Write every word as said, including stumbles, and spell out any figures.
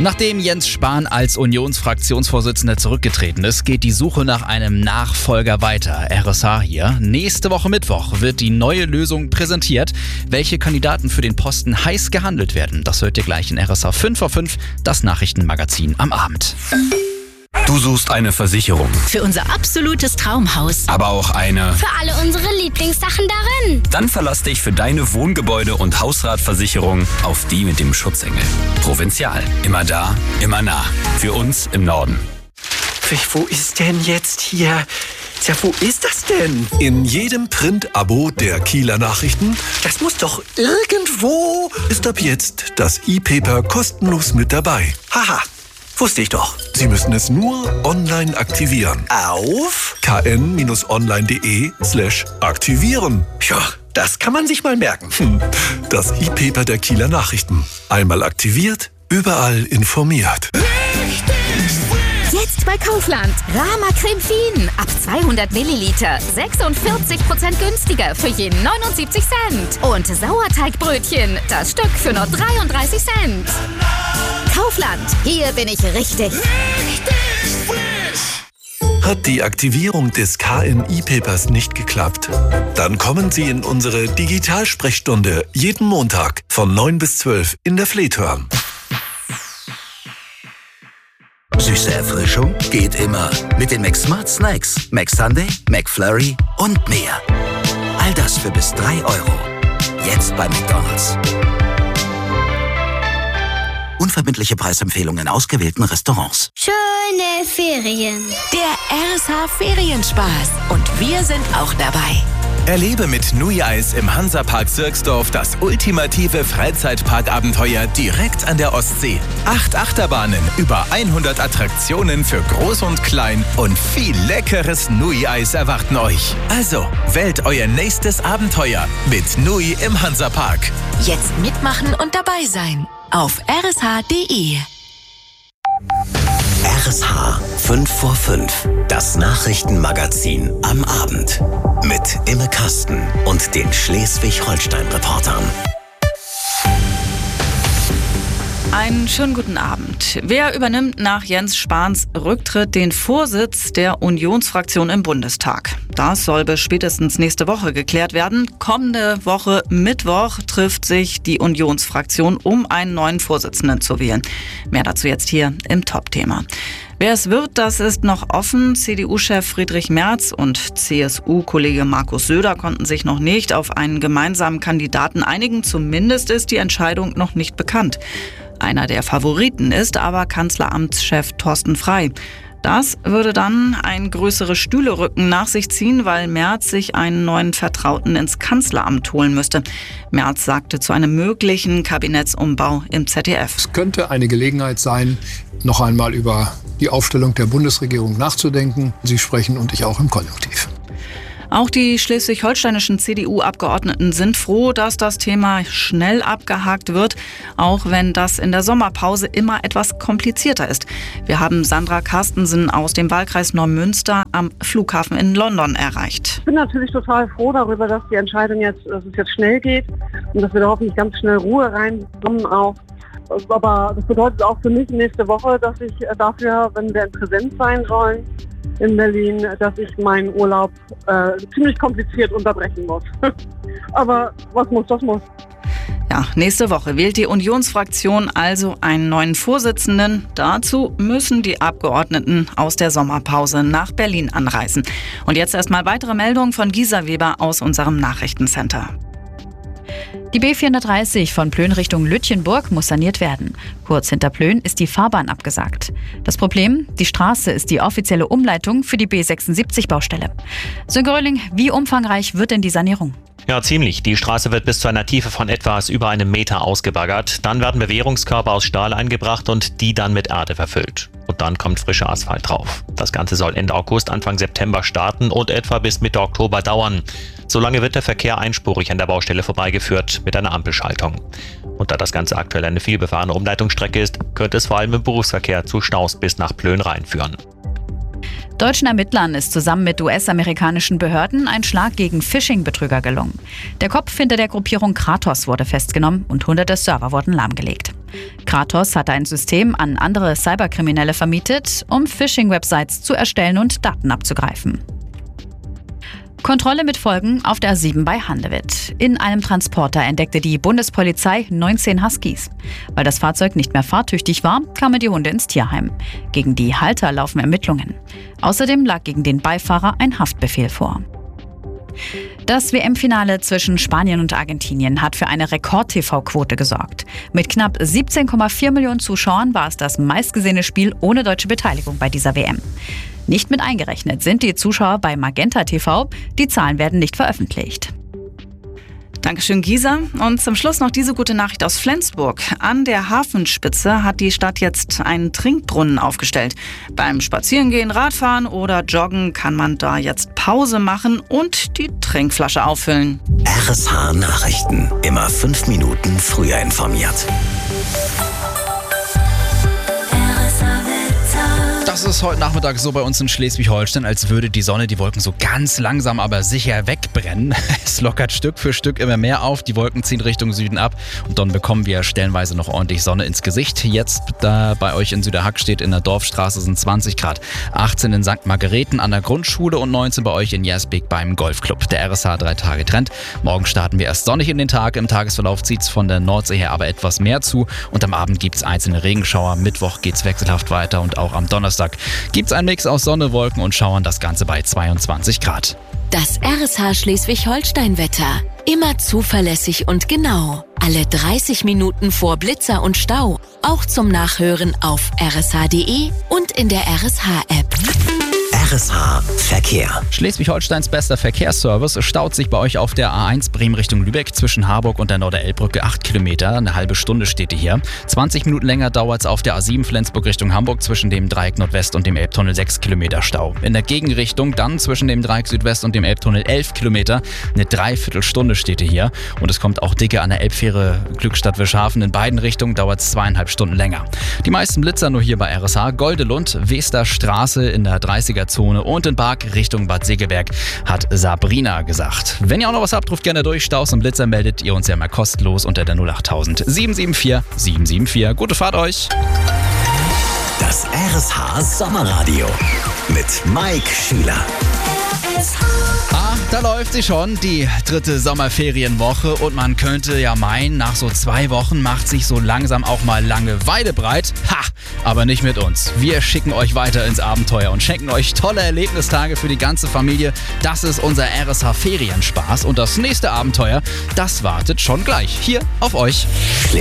Nachdem Jens Spahn als Unionsfraktionsvorsitzender zurückgetreten ist, geht die Suche nach einem Nachfolger weiter. R S H hier. Nächste Woche Mittwoch wird die neue Lösung präsentiert. Welche Kandidaten für den Posten heiß gehandelt werden, das hört ihr gleich in R S H fünf vor fünf, das Nachrichtenmagazin am Abend. Du suchst eine Versicherung. Für unser absolutes Traumhaus. Aber auch eine für alle unsere Lieblingssachen darin. Dann verlass dich für deine Wohngebäude- und Hausratversicherung auf die mit dem Schutzengel. Provinzial. Immer da, immer nah. Für uns im Norden. Wo ist denn jetzt hier? Tja, wo ist das denn? In jedem Print-Abo der Kieler Nachrichten. Das muss doch irgendwo... Ist ab jetzt das E-Paper kostenlos mit dabei. Haha. Wusste ich doch. Sie müssen es nur online aktivieren. Auf kn-online.de slash aktivieren. Ja, das kann man sich mal merken. Hm. Das E-Paper der Kieler Nachrichten. Einmal aktiviert, überall informiert. Jetzt bei Kaufland. Rama Creme Fien. Ab zweihundert Milliliter. sechsundvierzig Prozent günstiger für je neunundsiebzig Cent. Und Sauerteigbrötchen. Das Stück für nur dreiunddreißig Cent. Kaufland. Hier bin ich richtig. Richtig frisch. Hat die Aktivierung des K N E-Papers nicht geklappt? Dann kommen Sie in unsere Digitalsprechstunde jeden Montag von neun bis zwölf in der Fleethorn. Süße Erfrischung geht immer mit den McSmart Snacks, McSunday, McFlurry und mehr. All das für bis drei Euro. Jetzt bei McDonald's. Unverbindliche Preisempfehlungen in ausgewählten Restaurants. Schöne Ferien. Der R S H Ferienspaß. Und wir sind auch dabei. Erlebe mit NUI-Eis im Hansapark Sirksdorf das ultimative Freizeitparkabenteuer direkt an der Ostsee. Acht Achterbahnen, über hundert Attraktionen für Groß und Klein und viel leckeres NUI-Eis erwarten euch. Also, wählt euer nächstes Abenteuer mit NUI im Hansapark. Jetzt mitmachen und dabei sein. Auf r s h punkt d e. R S H fünf vor fünf, das Nachrichtenmagazin am Abend. Mit Imme Kasten und den Schleswig-Holstein-Reportern. Einen schönen guten Abend. Wer übernimmt nach Jens Spahns Rücktritt den Vorsitz der Unionsfraktion im Bundestag? Das soll bis spätestens nächste Woche geklärt werden. Kommende Woche Mittwoch trifft sich die Unionsfraktion, um einen neuen Vorsitzenden zu wählen. Mehr dazu jetzt hier im Top-Thema. Wer es wird, das ist noch offen. C D U-Chef Friedrich Merz und C S U-Kollege Markus Söder konnten sich noch nicht auf einen gemeinsamen Kandidaten einigen. Zumindest ist die Entscheidung noch nicht bekannt. Einer der Favoriten ist aber Kanzleramtschef Thorsten Frey. Das würde dann ein größeres Stühlerücken nach sich ziehen, weil Merz sich einen neuen Vertrauten ins Kanzleramt holen müsste. Merz sagte zu einem möglichen Kabinettsumbau im Z D F. Es könnte eine Gelegenheit sein, noch einmal über die Aufstellung der Bundesregierung nachzudenken. Sie sprechen und ich auch im Konjunktiv. Auch die schleswig-holsteinischen C D U-Abgeordneten sind froh, dass das Thema schnell abgehakt wird, auch wenn das in der Sommerpause immer etwas komplizierter ist. Wir haben Sandra Carstensen aus dem Wahlkreis Neumünster am Flughafen in London erreicht. Ich bin natürlich total froh darüber, dass die Entscheidung jetzt, dass es jetzt schnell geht und dass wir da hoffentlich ganz schnell Ruhe reinbekommen auch. Aber das bedeutet auch für mich nächste Woche, dass ich dafür, wenn wir in Präsenz sein sollen, in Berlin, dass ich meinen Urlaub äh, ziemlich kompliziert unterbrechen muss. Aber was muss, das muss. Ja, nächste Woche wählt die Unionsfraktion also einen neuen Vorsitzenden. Dazu müssen die Abgeordneten aus der Sommerpause nach Berlin anreisen. Und jetzt erstmal weitere Meldungen von Gisa Weber aus unserem Nachrichtencenter. Die B vierhundertdreißig von Plön Richtung Lütjenburg muss saniert werden. Kurz hinter Plön ist die Fahrbahn abgesagt. Das Problem? Die Straße ist die offizielle Umleitung für die B sechsundsiebzig-Baustelle. Sönke Röhling, wie umfangreich wird denn die Sanierung? Ja, ziemlich. Die Straße wird bis zu einer Tiefe von etwas über einem Meter ausgebaggert. Dann werden Bewährungskörper aus Stahl eingebracht und die dann mit Erde verfüllt. Und dann kommt frischer Asphalt drauf. Das Ganze soll Ende August, Anfang September starten und etwa bis Mitte Oktober dauern. Solange wird der Verkehr einspurig an der Baustelle vorbeigeführt mit einer Ampelschaltung. Und da das Ganze aktuell eine vielbefahrene Umleitungsstrecke ist, könnte es vor allem im Berufsverkehr zu Staus bis nach Plön reinführen. Deutschen Ermittlern ist zusammen mit U S-amerikanischen Behörden ein Schlag gegen Phishing-Betrüger gelungen. Der Kopf hinter der Gruppierung Kratos wurde festgenommen und hunderte Server wurden lahmgelegt. Kratos hatte ein System an andere Cyberkriminelle vermietet, um Phishing-Websites zu erstellen und Daten abzugreifen. Kontrolle mit Folgen auf der A sieben bei Handewitt. In einem Transporter entdeckte die Bundespolizei neunzehn Huskies. Weil das Fahrzeug nicht mehr fahrtüchtig war, kamen die Hunde ins Tierheim. Gegen die Halter laufen Ermittlungen. Außerdem lag gegen den Beifahrer ein Haftbefehl vor. Das W M-Finale zwischen Spanien und Argentinien hat für eine Rekord-T V-Quote gesorgt. Mit knapp siebzehn Komma vier Millionen Zuschauern war es das meistgesehene Spiel ohne deutsche Beteiligung bei dieser W M. Nicht mit eingerechnet sind die Zuschauer bei Magenta T V. Die Zahlen werden nicht veröffentlicht. Dankeschön, Gisa. Und zum Schluss noch diese gute Nachricht aus Flensburg. An der Hafenspitze hat die Stadt jetzt einen Trinkbrunnen aufgestellt. Beim Spazierengehen, Radfahren oder Joggen kann man da jetzt Pause machen und die Trinkflasche auffüllen. R S H Nachrichten. Immer fünf Minuten früher informiert. Das ist heute Nachmittag so bei uns in Schleswig-Holstein, als würde die Sonne die Wolken so ganz langsam, aber sicher wegbrennen. Es lockert Stück für Stück immer mehr auf, die Wolken ziehen Richtung Süden ab und dann bekommen wir stellenweise noch ordentlich Sonne ins Gesicht. Jetzt da bei euch in Süderhackstedt in der Dorfstraße sind zwanzig Grad, achtzehn in Sankt Margareten an der Grundschule und neunzehn bei euch in Jersbeek beim Golfclub. Der R S H drei Tage Trend. Morgen starten wir erst sonnig in den Tag, im Tagesverlauf zieht es von der Nordsee her aber etwas mehr zu und am Abend gibt es einzelne Regenschauer. Mittwoch geht es wechselhaft weiter und auch am Donnerstag gibt es einen Mix aus Sonne, Wolken und Schauern, das Ganze bei zweiundzwanzig Grad. Das R S H Schleswig-Holstein-Wetter. Immer zuverlässig und genau. Alle dreißig Minuten vor Blitzer und Stau. Auch zum Nachhören auf r s h punkt d e und in der R S H-App. R S H Verkehr. Schleswig-Holsteins bester Verkehrsservice staut sich bei euch auf der A eins Bremen Richtung Lübeck zwischen Harburg und der Norderelbbrücke acht Kilometer. Eine halbe Stunde steht die hier. zwanzig Minuten länger dauert es auf der A sieben Flensburg Richtung Hamburg zwischen dem Dreieck Nordwest und dem Elbtunnel sechs Kilometer Stau. In der Gegenrichtung dann zwischen dem Dreieck Südwest und dem Elbtunnel elf Kilometer. Eine Dreiviertelstunde steht die hier. Und es kommt auch dicke an der Elbfähre Glückstadt-Wischhafen. In beiden Richtungen dauert es zweieinhalb Stunden länger. Die meisten Blitzer nur hier bei R S H. Goldelund, Wester Straße in der dreißiger Zone und in Bark Richtung Bad Segeberg, hat Sabrina gesagt. Wenn ihr auch noch was habt, ruft gerne durch. Staus und Blitzer meldet ihr uns ja mal kostenlos unter der null acht tausend sieben sieben vier sieben sieben vier. Gute Fahrt euch! Das R S H Sommerradio mit Mike Schüler. Ah, da läuft sie schon, die dritte Sommerferienwoche und man könnte ja meinen, nach so zwei Wochen macht sich so langsam auch mal Langeweile breit. Ha, aber nicht mit uns. Wir schicken euch weiter ins Abenteuer und schenken euch tolle Erlebnistage für die ganze Familie. Das ist unser R S H Ferienspaß und das nächste Abenteuer, das wartet schon gleich hier auf euch.